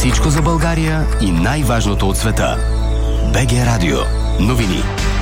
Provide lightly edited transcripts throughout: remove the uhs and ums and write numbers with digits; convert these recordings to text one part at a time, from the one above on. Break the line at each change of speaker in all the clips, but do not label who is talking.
Всичко за България и най-важното от света. БГ Радио. Новини.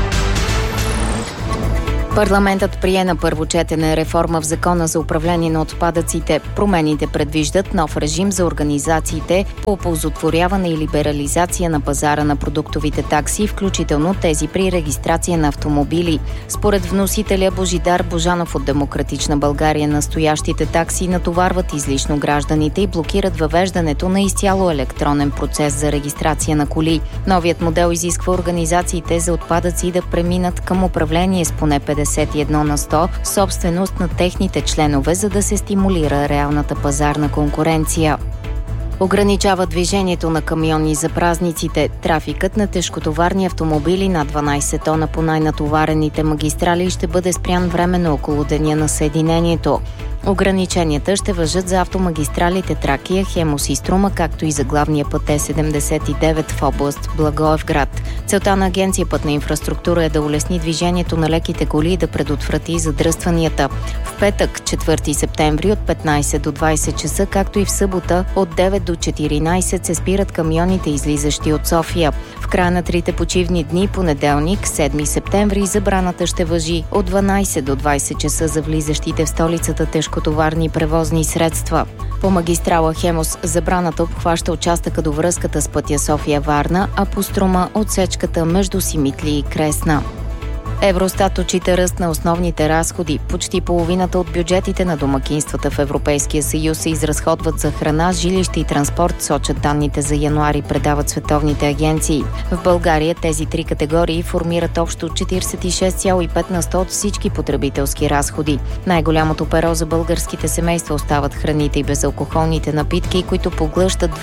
Парламентът прие на първо четене реформа в Закона за управление на отпадъците. Промените предвиждат нов режим за организациите по оползотворяване и либерализация на пазара на продуктовите такси, включително тези при регистрация на автомобили. Според вносителя Божидар Божанов от Демократична България, настоящите такси натоварват излишно гражданите и блокират въвеждането на изцяло електронен процес за регистрация на коли. Новият модел изисква организациите за отпадъци да преминат към управление с поне 51 на 100 собственост на техните членове, за да се стимулира реалната пазарна конкуренция. Ограничава движението на камиони за празниците. Трафикът на тежкотоварни автомобили над 12 тона по най-натоварените магистрали ще бъде спрян временно около деня на съединението. Ограниченията ще важат за автомагистралите Тракия, Хемус и Струма, както и за главния път Е79 в област Благоевград. Целта на Агенция Пътна инфраструктура е да улесни движението на леките коли и да предотврати задръстванията. В петък, 4 септември от 15 до 20 часа, както и в събота от 9 до 14 се спират камионите, излизащи от София. В края на трите почивни дни, понеделник, 7 септември, забраната ще важи от 12 до 20 часа за влизащите в столицата тежкотоварни превозни средства. По магистрала Хемус забраната обхваща участъка до връзката с пътя София-Варна, а по Струма отсечката между Симитли и Кресна. Евростат отчита ръст на основните разходи. Почти половината от бюджетите на домакинствата в Европейския съюз се изразходват за храна, жилище и транспорт, сочат данните за януари, предават световните агенции. В България тези три категории формират общо 46,5 на 100 от всички потребителски разходи. Най-голямото перо за българските семейства остават храните и безалкохолните напитки, които поглъщат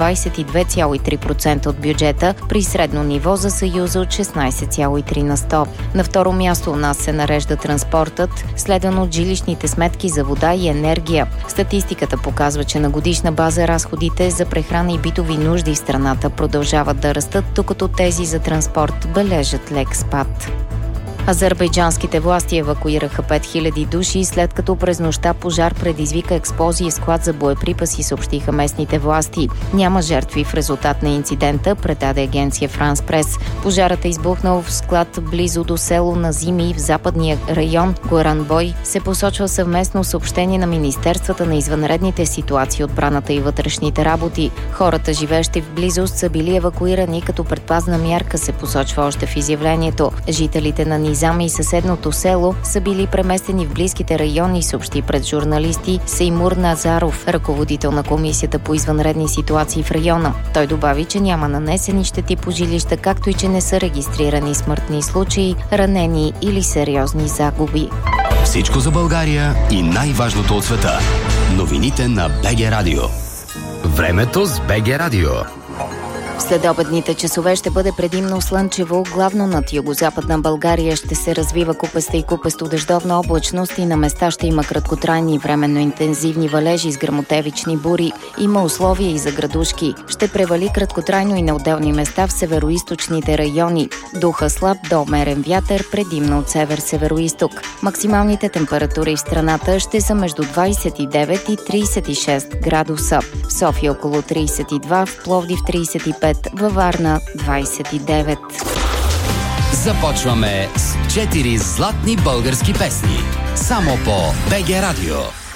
22,3% от бюджета при средно ниво за Съюза от 16,3 на 100. На второ място у нас се нарежда транспортът, следвано от жилищните сметки за вода и енергия. Статистиката показва, че на годишна база разходите за прехрана и битови нужди в страната продължават да растат, докато тези за транспорт бележат лек спад. Азербайджанските власти евакуираха 5000 души, след като през нощта пожар предизвика експлозия и склад за боеприпаси, съобщиха местните власти. Няма жертви в резултат на инцидента, предаде агенция Франс Прес. Пожарът е избухнал в склад близо до село Назими в западния район Горанбой. Се посочва съвместно съобщение на Министерствата на извънредните ситуации, отбраната и вътрешните работи. Хората, живеещи в близост, са били евакуирани като предпазна мярка, се посочва още в изявлението. Жителите на Низами и съседното село са били преместени в близките райони, съобщи пред журналисти Сеймур Назаров, ръководител на Комисията по извънредни ситуации в района. Той добави, че няма нанесени щети по жилища, както и че не са регистрирани смъртни случаи, ранени или сериозни загуби.
Всичко за България и най-важното от света. Новините на БГ Радио. Времето с БГ Радио.
Следобедните часове ще бъде предимно слънчево, главно над югозападна България ще се развива купеста и купесто дъждовна облачност и на места ще има краткотрайни временно интензивни валежи с гръмотевични бури. Има условия и за градушки. Ще превали краткотрайно и на отделни места в североизточните райони. Духа слаб до умерен вятър, предимно от север-североизток. Максималните температури в страната ще са между 29 и 36 градуса. В София около 32, в Пловдив 35, във Варна 29.
Започваме с 4 златни български песни. Само по БГ Радио.